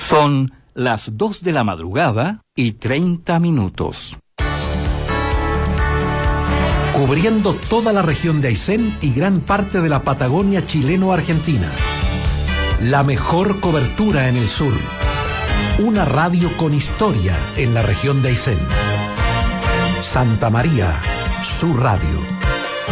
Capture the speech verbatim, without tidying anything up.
Son las dos de la madrugada y treinta minutos. Cubriendo toda la región de Aysén y gran parte de la Patagonia chileno-argentina. La mejor cobertura en el sur. Una radio con historia en la región de Aysén. Santa María, su radio.